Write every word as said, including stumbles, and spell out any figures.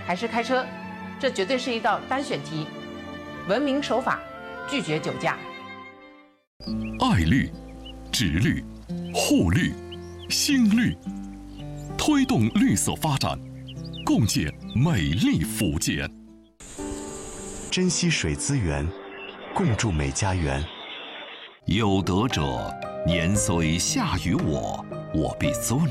还是开车，这绝对是一道单选题。文明守法，拒绝酒驾。 爱绿、植绿、护绿、新绿，推动绿色发展，共建美丽福建。 珍惜水资源，共筑美家园。 有德者，年虽下于我，我必尊